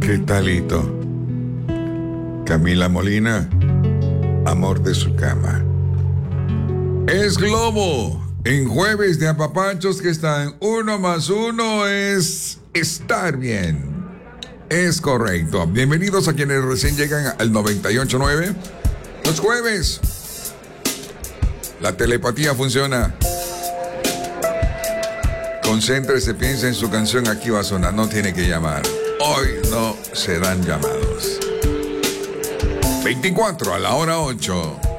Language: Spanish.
¿Qué talito? Camila Molina, amor de su cama. Es Globo, en jueves de apapachos que están 1 más 1 es estar bien. Es correcto. Bienvenidos a quienes recién llegan al 98.9. Los jueves, la telepatía funciona. Concéntrese, piensa en su canción, aquí va a sonar, no tiene que llamar. Hoy no serán llamados. 24 a la hora 8.